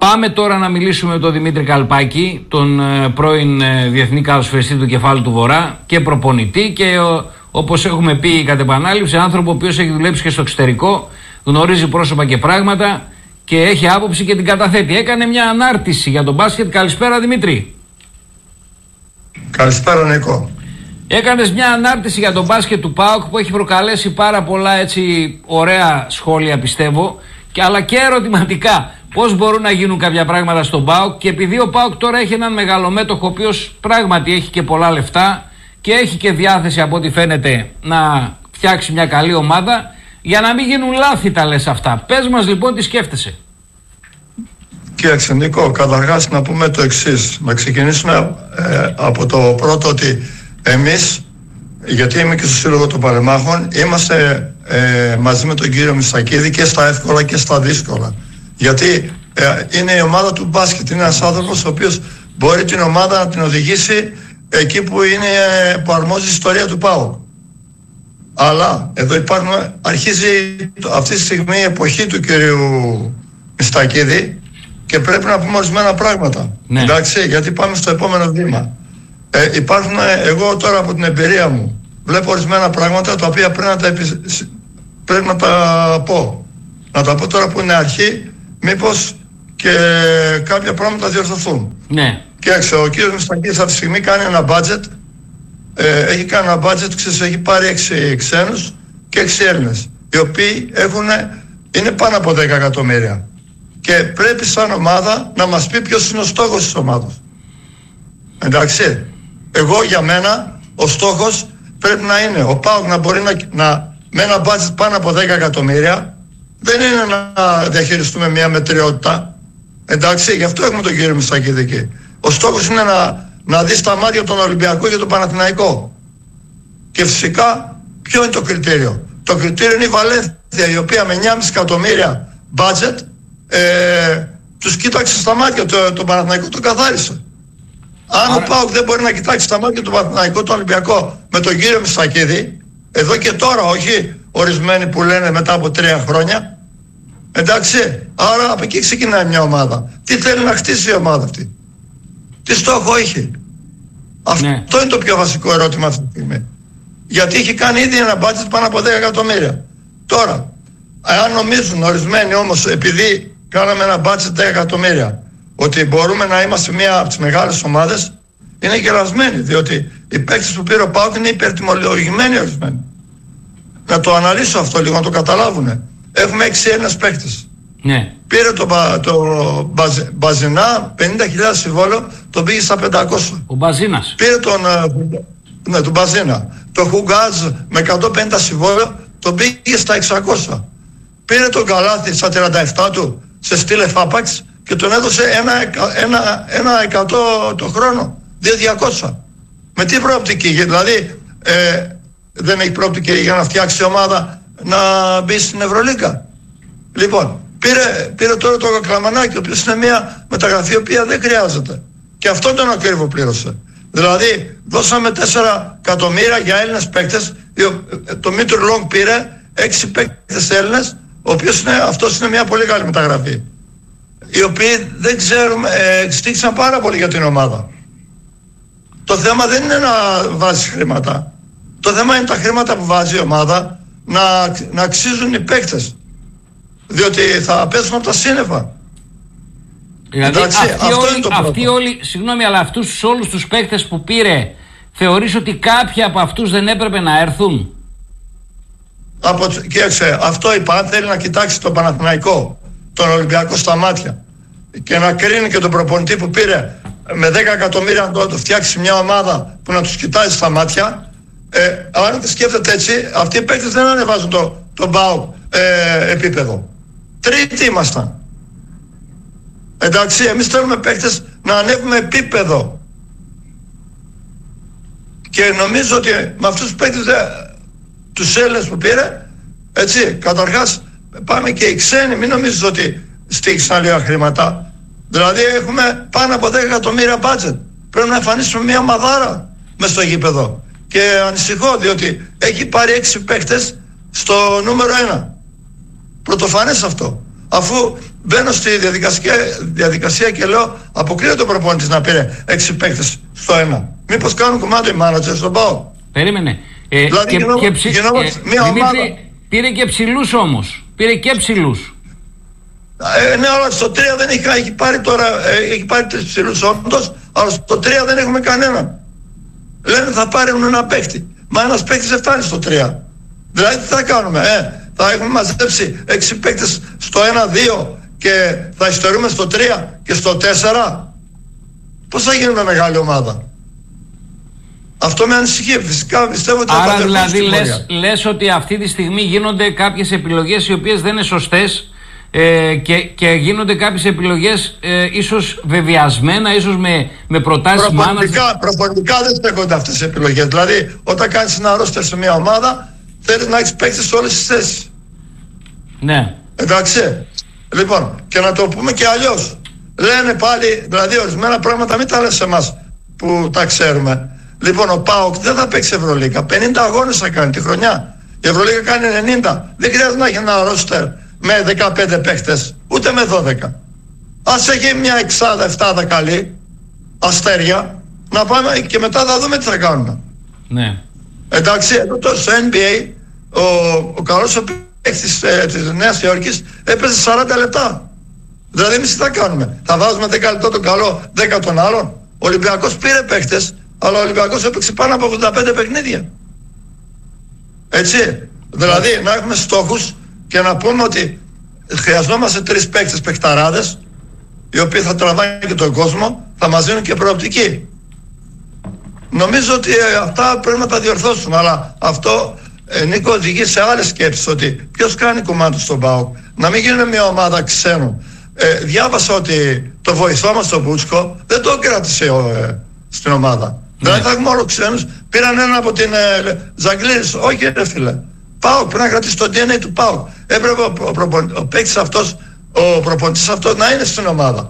Πάμε τώρα να μιλήσουμε με τον Δημήτρη Καλπάκη, τον πρώην διεθνή καλοσφαιριστή του Κεφάλου του Βορρά και προπονητή και όπως έχουμε πει κατ' επανάληψη, άνθρωπο ο οποίος έχει δουλέψει και στο εξωτερικό, γνωρίζει πρόσωπα και πράγματα και έχει άποψη και την καταθέτει. Έκανε μια ανάρτηση για τον μπάσκετ. Καλησπέρα Δημήτρη. Καλησπέρα Νίκο. Έκανες μια ανάρτηση για τον μπάσκετ του ΠΑΟΚ που έχει προκαλέσει πάρα πολλά έτσι ωραία σχόλια πιστεύω, αλλά και ερωτηματικά. Πώς μπορούν να γίνουν κάποια πράγματα στον ΠΑΟΚ, και επειδή ο ΠΑΟΚ τώρα έχει έναν μεγαλομέτωχο ο οποίος πράγματι έχει και πολλά λεφτά και έχει και διάθεση από ό,τι φαίνεται να φτιάξει μια καλή ομάδα, για να μην γίνουν λάθη τα λες αυτά. Πες μας λοιπόν τι σκέφτεσαι. Κοίταξε Νίκο, καταρχάς να πούμε το εξής. Να ξεκινήσουμε από το πρώτο, ότι εμείς, γιατί είμαι και στο Σύλλογο των Παλεμάχων, είμαστε μαζί με τον κύριο Μητσακίδη και στα εύκολα και στα δύσκολα. Γιατί είναι η ομάδα του μπάσκετ, είναι ένας άνθρωπος ο οποίος μπορεί την ομάδα να την οδηγήσει εκεί που αρμόζει η ιστορία του ΠΑΟΚ. Αλλά εδώ αρχίζει αυτή τη στιγμή η εποχή του κυρίου Μητσακίδη και πρέπει να πούμε ορισμένα πράγματα. Ναι. Εντάξει, γιατί πάμε στο επόμενο βήμα. Εγώ τώρα από την εμπειρία μου βλέπω ορισμένα πράγματα τα οποία πρέπει να τα πω. Να τα πω τώρα που είναι αρχή, μήπως και κάποια πράγματα διορθωθούν. Ναι. Κοίταξε, ο κύριος Μητσακίδης αυτή τη στιγμή κάνει ένα budget. Έχει κάνει ένα budget, έχει πάρει 6 ξένους και 6 Έλληνες, οι οποίοι είναι πάνω από 10 εκατομμύρια. Και πρέπει σαν ομάδα να μας πει ποιος είναι ο στόχος της ομάδας. Εντάξει, εγώ για μένα ο στόχος πρέπει να είναι ο ΠΑΟΚ να μπορεί με ένα budget πάνω από 10 εκατομμύρια. Δεν είναι να διαχειριστούμε μια μετριότητα. Εντάξει, γι' αυτό έχουμε τον κύριο Μητσακίδη εκεί. Ο στόχος είναι να δει στα μάτια τον Ολυμπιακό και τον Παναθηναϊκό. Και φυσικά ποιο είναι το κριτήριο? Το κριτήριο είναι η Βαλένθια, η οποία με 9,5 εκατομμύρια budget τους κοίταξε στα μάτια, τον Παναθηναϊκό τον καθάρισε. Αν ο ΠΑΟΚ δεν μπορεί να κοιτάξει στα μάτια τον Παναθηναϊκό, τον Ολυμπιακό με τον κύριο Μητσακίδη, εδώ και τώρα, όχι ορισμένοι που λένε μετά από 3 χρόνια, εντάξει, άρα από εκεί ξεκινάει μια ομάδα. Τι θέλει να χτίσει η ομάδα αυτή? Τι στόχο έχει? Αυτό είναι το πιο βασικό ερώτημα αυτή τη στιγμή. Γιατί έχει κάνει ήδη ένα budget πάνω από 10 εκατομμύρια. Τώρα, αν νομίζουν ορισμένοι όμως, επειδή κάναμε ένα budget 10 εκατομμύρια, ότι μπορούμε να είμαστε μία από τις μεγάλες ομάδες, είναι γελασμένοι, διότι οι παίκτες που πήρε ο ΠΑΟΚ είναι υπερτιμολογημένοι ορισμένοι. Να το αναλύσω αυτό λίγο, να το καταλάβουνε. Έχουμε 6 Έλληνες παίκτες. Ναι. Πήρε το Μπαζινά 50.000 συμβόλαιο, τον πήγε στα 500. Ο Μπαζίνας. Πήρε τον Μπαζίνα. Το Χουγκάζ με 150 συμβόλαιο, τον πήγε στα 600. Πήρε τον Καλάθι στα 37 του σε στήλε Φάπαξ και τον έδωσε ένα 100 το χρόνο. 2.200. Με τι προοπτική? Δηλαδή δεν έχει προοπτική για να φτιάξει ομάδα να μπει στην Ευρωλίγκα. Λοιπόν, πήρε τώρα το Κλαμανάκι, ο οποίος είναι μια μεταγραφή η οποία δεν χρειάζεται. Και αυτόν τον ακρίβο πλήρωσε. Δηλαδή, δώσαμε 4 εκατομμύρια για Έλληνες παίκτες. Το Μήτρου Λόγκ πήρε 6 παίκτες Έλληνες, αυτός είναι μια πολύ καλή μεταγραφή. Οι οποίοι δεν ξέρουμε, στήχησαν πάρα πολύ για την ομάδα. Το θέμα δεν είναι να βάζει χρήματα. Το θέμα είναι τα χρήματα που βάζει η ομάδα να αξίζουν οι παίκτες. Διότι θα πέσουν από τα σύννεφα. Δηλαδή αυτοί όλοι, συγγνώμη, αλλά αυτούς όλους τους παίκτες που πήρε, θεωρείς ότι κάποιοι από αυτούς δεν έπρεπε να έρθουν? Κοίταξε, αυτό είπα, αν θέλει να κοιτάξει τον Παναθηναϊκό, τον Ολυμπιακό στα μάτια και να κρίνει και τον προπονητή που πήρε με 10 εκατομμύρια να το φτιάξει μια ομάδα που να τους κοιτάζει στα μάτια, αν δεν σκέφτεται έτσι, αυτοί οι παίκτες δεν ανεβάζουν τον ΠΑΟΚ επίπεδο. Τρίτοι ήμασταν. Εντάξει, εμείς θέλουμε παίκτες να ανέβουμε επίπεδο. Και νομίζω ότι με αυτούς τους παίκτες, τους Έλληνες που πήρε, έτσι, καταρχάς πάμε και οι ξένοι, μην νομίζεις ότι στήχησαν λίγα χρήματα. Δηλαδή έχουμε πάνω από 10 εκατομμύρια budget. Πρέπει να εμφανίσουμε μια μαδάρα μες στο γήπεδο. Και ανησυχώ, διότι έχει πάρει 6 παίκτες στο νούμερο 1. Πρωτοφανές αυτό. Αφού μπαίνω στη διαδικασία και λέω, αποκλείεται ο προπονητής να πήρε 6 παίκτες στο 1. Μήπως κάνουν κομμάτι οι μάνατζερ στον ΠΑΟΚ? Περίμενε. Δηλαδή μια ομάδα. Πήρε και ψηλούς όμως. Πήρε και ψηλούς. Ναι, αλλά στο 3 δεν έχει πάρει τώρα. Έχει πάρει 3 ψηλούς όντως, αλλά στο 3 δεν έχουμε κανέναν. Λένε θα πάρουν ένα παίκτη. Μα ένας παίκτης δεν φτάνει στο 3. Δηλαδή τι θα κάνουμε? Θα έχουμε μαζέψει 6 παίκτες στο 1-2 και θα υστερούμε στο 3 και στο 4. Πώς θα γίνουμε μεγάλη ομάδα? Αυτό με ανησυχεί. Φυσικά πιστεύω ότι άρα δηλαδή λες ότι αυτή τη στιγμή γίνονται κάποιες επιλογές οι οποίες δεν είναι σωστές, και γίνονται κάποιες επιλογές ίσως βεβαιασμένα, ίσως με προτάσεις προπονητικά δεν στέκονται αυτές οι επιλογές. Δηλαδή όταν κάνεις ένα ρόστερ σε μια ομάδα θέλεις να έχεις παίκτες σε όλες τις θέσεις. Ναι. Εντάξει. Λοιπόν, και να το πούμε και αλλιώς. Λένε πάλι, δηλαδή ορισμένα πράγματα μην τα λες σε εμάς που τα ξέρουμε. Λοιπόν, ο ΠΑΟΚ δεν θα παίξει Ευρωλίγκα. 50 αγώνες θα κάνει τη χρονιά. Η Ευρωλίγκα κάνει 90. Δεν χρειάζεται να έχει ένα ρόστερ με 15 παίχτες, ούτε με 12. Ας έχει μια 6-7 καλή αστέρια, να πάμε και μετά θα δούμε τι θα κάνουμε. Ναι. Εντάξει, εδώ στο NBA ο καλός παίκτης της Νέας Υόρκης έπαιζε 40 λεπτά. Δηλαδή εμείς τι θα κάνουμε? Θα βάζουμε 10 λεπτά τον καλό, 10 τον άλλον? Ο Ολυμπιακός πήρε παίκτες, αλλά ο Ολυμπιακός έπαιξε πάνω από 85 παιχνίδια. Έτσι. Δηλαδή να έχουμε στόχους και να πούμε ότι χρειαζόμαστε 3 παίκτες παιχταράδες, οι οποίοι θα τραβάνε και τον κόσμο, θα μας δίνουν και προοπτική. Νομίζω ότι αυτά πρέπει να τα διορθώσουμε, αλλά αυτό, Νίκο, οδηγεί σε άλλες σκέψεις, ότι ποιος κάνει κομμάτι στον ΠΑΟΚ, να μην γίνει μια ομάδα ξένων. Διάβασα ότι το βοηθό μας τον Μπούτσκο δεν το κράτησε στην ομάδα. Δηλαδή θα έχουμε όλο ξένους. Πήραν ένα από την Ζαγκλήρης. Όχι ρε φίλε, ΠΑΟΚ, πρέπει να κρατήσει το DNA του ΠΑΟΚ. Έπρεπε ο παίκτης αυτός, ο προπονητής αυτός να είναι στην ομάδα.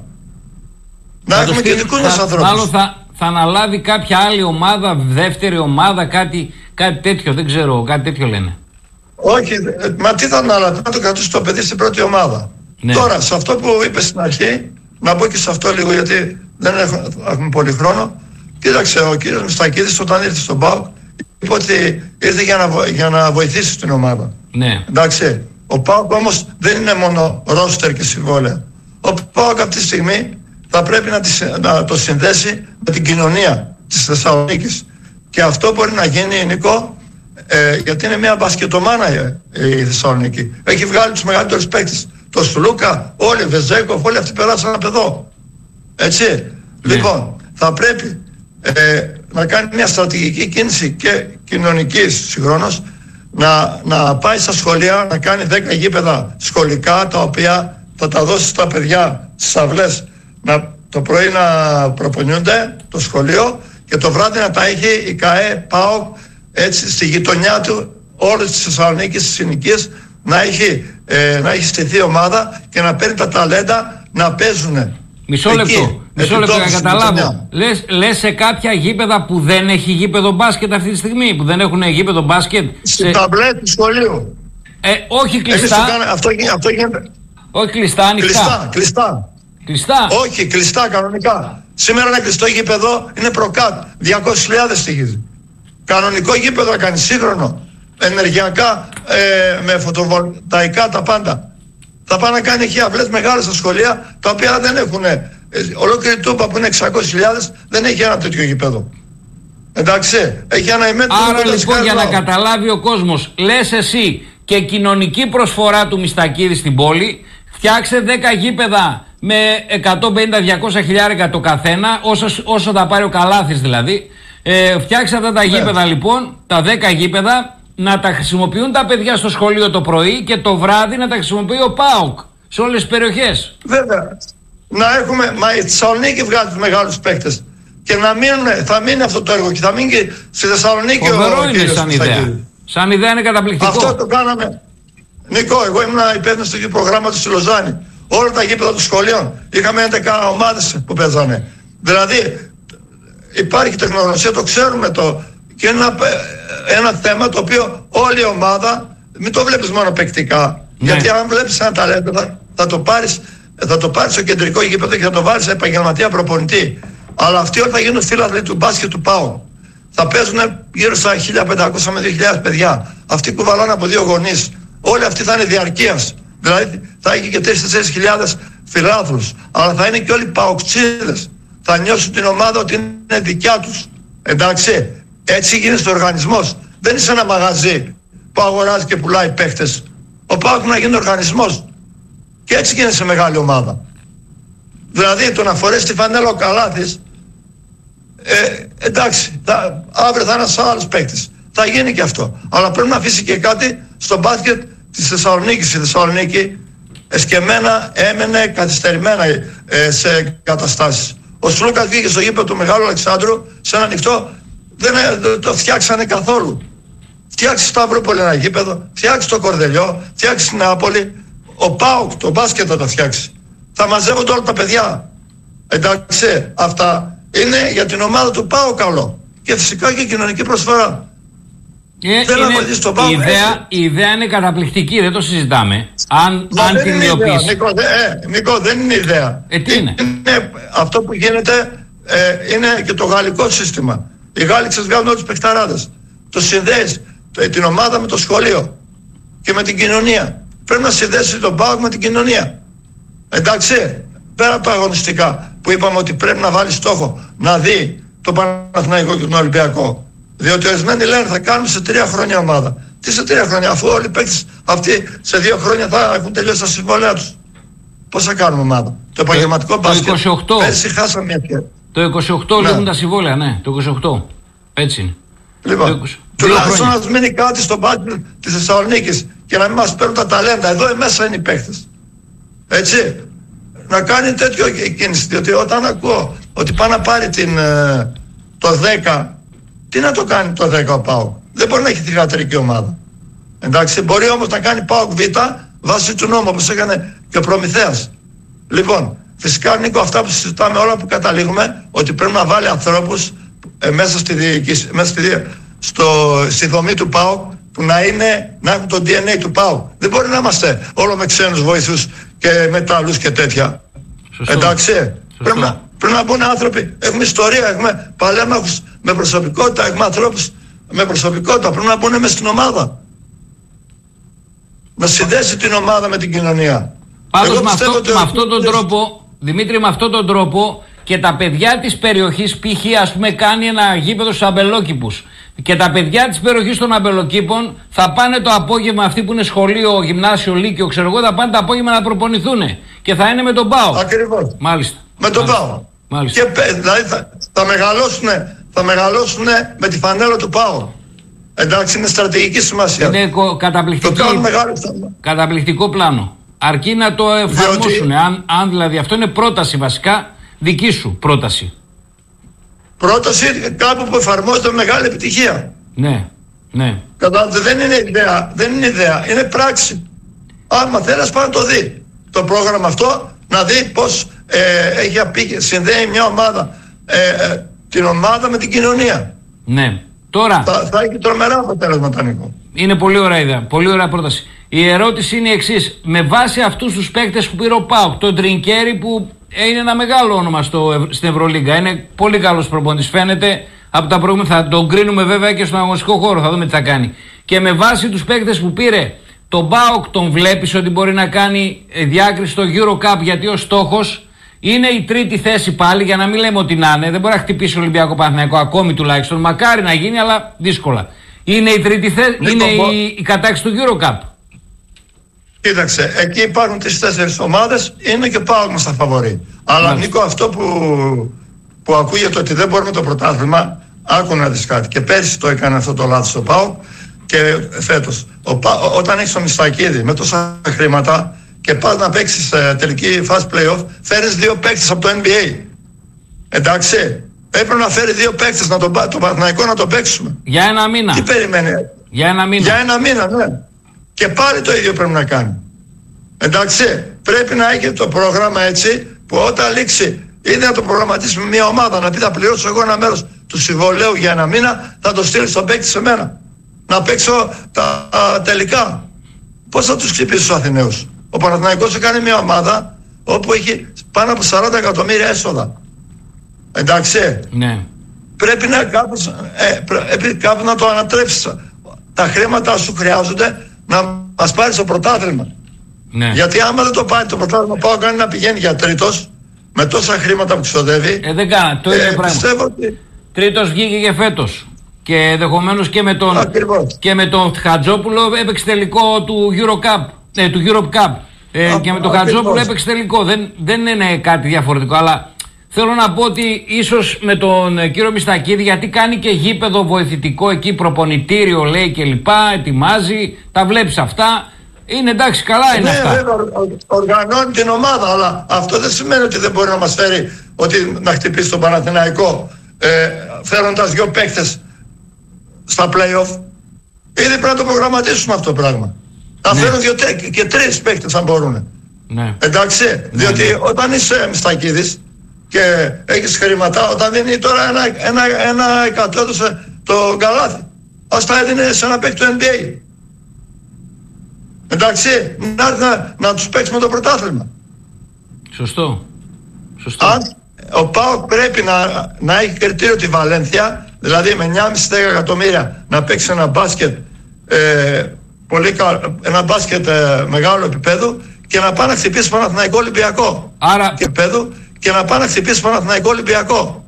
Να έχουμε και δικούς μας ανθρώπους. Μάλλον θα αναλάβει κάποια άλλη ομάδα, δεύτερη ομάδα, κάτι τέτοιο, δεν ξέρω, κάτι τέτοιο λένε. Όχι, μα τι θα αναλάβει? Να το κρατήσει το παιδί στην πρώτη ομάδα. Ναι. Τώρα, σε αυτό που είπε στην αρχή, να πω και σε αυτό λίγο, γιατί δεν έχουμε πολύ χρόνο. Κοίταξε, ο κύριος Μιστακίδης όταν ήρθε στον ΠΑΟΚ είπε ότι ήρθε για να βοηθήσει την ομάδα. Ναι. Εντάξει, ο ΠΑΟΚ όμως δεν είναι μόνο ρόστερ και συμβόλαια. Ο ΠΑΟΚ αυτή τη στιγμή θα πρέπει να το συνδέσει με την κοινωνία της Θεσσαλονίκης. Και αυτό μπορεί να γίνει, Νικό, γιατί είναι μια μπασκετομάνα η Θεσσαλονίκη. Έχει βγάλει τους μεγαλύτερους παίκτες. Το Σουλούκα, όλοι, Βεζέκοφ, όλοι αυτοί περάσαν από εδώ. Έτσι. Ναι. Λοιπόν, θα πρέπει να κάνει μια στρατηγική κίνηση και κοινωνική συγχρόνως, να πάει στα σχολεία, να κάνει 10 γήπεδα σχολικά, τα οποία θα τα δώσει στα παιδιά στις αυλές, το πρωί να προπονιούνται το σχολείο και το βράδυ να τα έχει η ΚΑΕ, ΠΑΟΚ, έτσι στη γειτονιά του όλες τις Θεσσαλονίκες, τις συνοικίες, να έχει στηθεί ομάδα και να παίρνει τα ταλέντα να παίζουν. Μισό λεπτό να καταλάβω. Λες σε κάποια γήπεδα που δεν έχει γήπεδο μπάσκετ αυτή τη στιγμή, που δεν έχουν γήπεδο μπάσκετ. Στην ταμπλέ του σχολείου. Όχι κλειστά. Αυτό γίνεται. Όχι κλειστά, ανοιχτά. Κλειστά. Όχι, κλειστά κανονικά. Σήμερα ένα κλειστό γήπεδο είναι προκάτ. 200.000 στοιχίζει. Κανονικό γήπεδο να κάνει, σύγχρονο. Ενεργειακά, με φωτοβολταϊκά, τα πάντα. Θα πάει να κάνει εκεί αυλές μεγάλες στα σχολεία, τα οποία δεν έχουν. Ολόκληρη Τούμπα που είναι 600.000 δεν έχει ένα τέτοιο γήπεδο. Εντάξει, έχει ένα ημέτρο. Άρα λοιπόν, για να καταλάβει ο κόσμος, λες εσύ και κοινωνική προσφορά του Μιστακίδη στην πόλη, φτιάξε 10 γήπεδα με 150-200 χιλιάρικα το καθένα, όσο θα πάρει ο Καλάθης δηλαδή. Φτιάξε αυτά τα γήπεδα λοιπόν, τα 10 γήπεδα, να τα χρησιμοποιούν τα παιδιά στο σχολείο το πρωί και το βράδυ να τα χρησιμοποιεί ο ΠΑΟΚ σε όλες τις περιοχές. Βέβαια. Να έχουμε, μα η Θεσσαλονίκη βγάζει τους μεγάλους παίκτες. Και θα μείνει αυτό το έργο και θα μείνει και στη Θεσσαλονίκη. Φοβερό είναι σαν ιδέα. Σαν ιδέα είναι καταπληκτικό. Αυτό το κάναμε. Νικό, εγώ ήμουν υπεύθυνος του προγράμματος στη Λοζάνη. Όλα τα γήπεδα των σχολείων. Είχαμε 11 ομάδες που παίζανε. Δηλαδή υπάρχει τεχνογνωσία, το ξέρουμε και ένα θέμα το οποίο όλη η ομάδα, μην το βλέπεις μόνο παικτικά. Ναι. Γιατί αν βλέπεις ένα ταλέντο θα το πάρεις στο κεντρικό γήπεδο και θα το βάλεις σε επαγγελματία προπονητή. Αλλά αυτοί όλοι θα γίνουν φίλαθλοι του μπάσκετ του ΠΑΟΚ. Θα παίζουν γύρω στα 1.500 με 2.000 παιδιά. Αυτοί κουβαλάνε από 2 γονείς. Όλοι αυτοί θα είναι διαρκείας. Δηλαδή θα έχει και 3-4 φιλάθλους. Αλλά θα είναι και όλοι παοκτσίδες. Θα νιώσουν την ομάδα ότι είναι δικιά τους. Εντάξει. Έτσι γίνεται ο οργανισμός. Δεν είσαι ένα μαγαζί που αγοράζει και πουλάει παίχτες. Ο ΠΑΟΚ να γίνει οργανισμός. Και έτσι γίνεται σε μεγάλη ομάδα. Δηλαδή το να φορέσει τη φανέλα ο Καλάθης, εντάξει, αύριο θα είναι ένας άλλος παίκτης. Θα γίνει και αυτό. Αλλά πρέπει να αφήσει και κάτι στο μπάσκετ της Θεσσαλονίκης. Η Θεσσαλονίκη εσκεμμένα έμενε καθυστερημένα σε καταστάσεις. Ο Σλούκας βγήκε στο γήπεδο του Μεγάλου Αλεξάνδρου σε ένα ανοιχτό, δεν το φτιάξανε καθόλου. Φτιάξει Σταυρούπολη ένα γήπεδο, φτιάξει το Κορδελιό, φτιάξει την Νεάπολη. Ο ΠΑΟΚ το μπάσκετ θα το φτιάξει. Θα μαζεύονται όλα τα παιδιά. Εντάξει, αυτά είναι για την ομάδα του ΠΑΟΚ καλό. Και φυσικά και κοινωνική προσφορά. Η ιδέα είναι καταπληκτική, δεν το συζητάμε. Αν την υλοποιήσει. Νίκο, δεν είναι ιδέα. Τι είναι? Αυτό που γίνεται είναι και το γαλλικό σύστημα. Οι Γάλλοι ξεσβγάζουν όλους τους παιχταράδες. Το συνδέεις την ομάδα με το σχολείο και με την κοινωνία. Πρέπει να συνδέσει τον ΠΑΟΚ με την κοινωνία. Εντάξει, πέρα από τα αγωνιστικά που είπαμε ότι πρέπει να βάλει στόχο να δει τον Παναθηναϊκό και τον Ολυμπιακό. Διότι ορισμένοι λένε θα κάνουμε σε 3 χρόνια ομάδα. Τι σε 3 χρόνια, αφού όλοι οι παίκτες αυτοί σε 2 χρόνια θα έχουν τελειώσει τα συμβόλαια τους. Πώς θα κάνουμε ομάδα? Το επαγγελματικό μπάσκετ. Πέρσι χάσαμε μια ευκαιρία. Το 28 λήγουν τα συμβόλαια, ναι, το 28. Έτσι είναι. Λοιπόν, τουλάχιστον να μείνει κάτι στο μπάσκετ της Θεσσαλονίκης και να μην μας παίρνουν τα ταλέντα. Εδώ μέσα είναι οι παίκτες. Έτσι. Να κάνει τέτοιο κίνηση. Διότι όταν ακούω ότι πάει να πάρει το 10, τι να το κάνει το 10 ο ΠΑΟΚ? Δεν μπορεί να έχει θυγατρική ομάδα. Εντάξει, μπορεί όμως να κάνει ΠΑΟΚ Β βάσει του νόμου, όπως έκανε και ο Προμηθέας. Λοιπόν, φυσικά Νίκο, αυτά που συζητάμε, όλα που καταλήγουμε, ότι πρέπει να βάλει ανθρώπους μέσα στη δομή του ΠΑΟΚ που να έχουν το DNA του ΠΑΟΚ. Δεν μπορεί να είμαστε όλο με ξένους βοηθούς και μετάλλους και τέτοια. Σωστό. Εντάξει, πρέπει να μπουν άνθρωποι. Έχουμε ιστορία, έχουμε παλέμαχους με προσωπικότητα, έχουμε ανθρώπους με προσωπικότητα. Πρέπει να μπουν μέσα στην ομάδα. Να συνδέσει την ομάδα με την κοινωνία. Πάντως με αυτόν τον τρόπο, Δημήτρη, με αυτόν τον τρόπο και τα παιδιά της περιοχής, π.χ. ας πούμε κάνει ένα γήπεδο στους Αμπελόκηπους, και τα παιδιά της περιοχής των Αμπελοκήπων θα πάνε το απόγευμα, αυτοί που είναι σχολείο, γυμνάσιο, λύκειο, ξέρω εγώ, θα πάνε το απόγευμα να προπονηθούν και θα είναι με τον ΠΑΟΚ. Ακριβώς. Μάλιστα. Με τον ΠΑΟΚ. Και δηλαδή θα μεγαλώσουν με τη φανέλα του ΠΑΟΚ. Εντάξει, είναι στρατηγική σημασία. Είναι καταπληκτικό πλάνο. Αρκεί να το εφαρμόσουν. Αν δηλαδή αυτό είναι πρόταση βασικά, δική σου πρόταση. Πρόταση κάπου που εφαρμόζεται με μεγάλη επιτυχία. Ναι, ναι. Δεν είναι ιδέα, είναι πράξη. Άμα θέλει να πάει να το δει το πρόγραμμα αυτό, να δει πως συνδέει μια ομάδα την ομάδα με την κοινωνία. Ναι. Τώρα θα έχει τρομερά αποτέλεσματα, Νίκο. Είναι πολύ ωραία ιδέα, πολύ ωραία πρόταση. Η ερώτηση είναι η εξής: με βάση αυτούς τους παίκτες που πήρε ο ΠΑΟΚ, τον Τρινκέρι που είναι ένα μεγάλο όνομα στην Ευρωλίγκα, είναι πολύ καλός προπονητής, φαίνεται από τα προηγούμενα, θα τον κρίνουμε βέβαια και στον αγωνιστικό χώρο, θα δούμε τι θα κάνει. Και με βάση τους παίκτες που πήρε, τον ΠΑΟΚ τον βλέπεις ότι μπορεί να κάνει διάκριση στο EuroCup, γιατί ο στόχος είναι η τρίτη θέση πάλι, για να μην λέμε ότι να είναι. Δεν μπορεί να χτυπήσει ο Ολυμπιακό Παναθηναϊκό ακόμη τουλάχιστον. Μακάρι να γίνει, αλλά δύσκολα. Είναι η τρίτη θέση, είναι η κατάκτηση του EuroCup. Κοίταξε, εκεί υπάρχουν 3-4 ομάδες, είναι και ΠΑΟΚ μας τα φαβορεί. Αλλά Νίκο, αυτό που ακούγεται ότι δεν μπορούμε το πρωτάθλημα, άκου να δεις κάτι. Και πέρσι το έκανε αυτό το λάθος ο ΠΑΟΚ και φέτος. Όταν έχεις τον Μιστακίδη με τόσα χρήματα και πας να παίξεις τελική φάση play-off, φέρεις 2 παίκτες από το NBA. Εντάξει, έπρεπε να φέρει 2 παίκτες, το Παναθηναϊκό να το παίξουμε. Για ένα μήνα. Τι περιμένει? Για ένα μήνα. Για ένα μήνα, ναι. Και πάλι το ίδιο πρέπει να κάνει. Εντάξει, πρέπει να έχει το πρόγραμμα έτσι που όταν λήξει, ήδη να το προγραμματίσουμε μια ομάδα, να πει θα πληρώσω εγώ ένα μέρος του συμβολέου για ένα μήνα, θα το στείλει στον παίκτη σε μένα. Να παίξω τα τελικά. Πώς θα τους χτυπήσει τους Αθηναίους? Ο Παναθηναϊκός έκανε μια ομάδα όπου έχει πάνω από 40 εκατομμύρια έσοδα. Εντάξει. Ναι. Πρέπει να κάπου να το ανατρέψεις. Τα χρήματα σου χρειάζονται να μας πάρει το πρωτάθλημα. Ναι. Γιατί άμα δεν το πάρει το πρωτάθλημα, πάω κάνει να πηγαίνει για τρίτος με τόσα χρήματα που ξοδεύει. Δεν κάνει το ίδιο πράγμα. Πιστεύω ότι... Τρίτος βγήκε και φέτος. Και ενδεχομένως και με τον Χατζόπουλο έπαιξε τελικό του Eurocup. Του Europe Cup. Και με τον Χατζόπουλο έπαιξε τελικό. Δεν είναι κάτι διαφορετικό. Αλλά θέλω να πω ότι ίσως με τον κύριο Μιστακίδη, γιατί κάνει και γήπεδο βοηθητικό εκεί, προπονητήριο λέει και λοιπά, ετοιμάζει, τα βλέπεις αυτά. Είναι εντάξει, καλά είναι αυτά. Ναι, οργανώνει την ομάδα, αλλά αυτό δεν σημαίνει ότι δεν μπορεί να μας φέρει ότι να χτυπήσει τον Παναθηναϊκό φέροντας 2 παίκτες στα play-off. Ήδη πρέπει να το προγραμματίσουμε αυτό το πράγμα. Να φέρουν 2 και 3 παίκτες αν μπορούν. Ναι. Εντάξει, διότι όταν είσαι Μιστακίδης και έχεις χρήματα, όταν δίνει τώρα ένα εκατό το καλάθι, ας τα έδινε σε ένα παίκτη του NBA. Εντάξει, να τους παίξει με το πρωτάθλημα. Σωστό. Αν ο ΠΑΟΚ πρέπει να έχει κριτήριο τη Βαλένθια, δηλαδή με 9,5 εκατομμύρια να παίξει ένα μπάσκετ ένα μπάσκετ μεγάλο επίπεδο και να πάει να χτυπήσει Παναθηναϊκό Ολυμπιακό. Άρα... Και να πάει να χτυπήσει Παναθηναϊκό Ολυμπιακό.